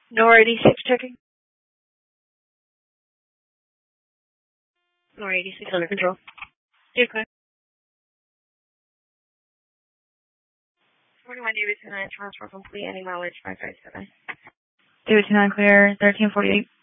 NOR 86 checking. NOR 86 under control. You're good. 41 Davidson 9, transfer complete, any mileage 557. Davidson 9 clear, 1348.